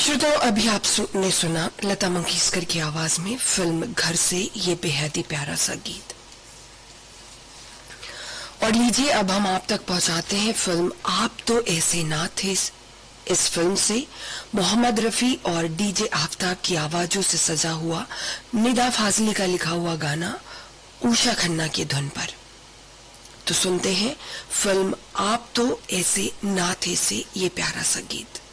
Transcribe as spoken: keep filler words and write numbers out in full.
श्रोताओं, अभी आपने सुना लता मंगेशकर की आवाज में फिल्म घर से ये बेहद ही प्यारा सा गीत। और लीजिए अब हम आप तक पहुंचाते हैं फिल्म आप तो ऐसे ना थे। इस फिल्म से मोहम्मद रफी और डीजे आफ्ताब की आवाजों से सजा हुआ निदा फाजली का लिखा हुआ गाना उषा खन्ना की धुन पर। तो सुनते हैं फिल्म आप तो ऐसे ना थे से ये प्यारा सा गीत।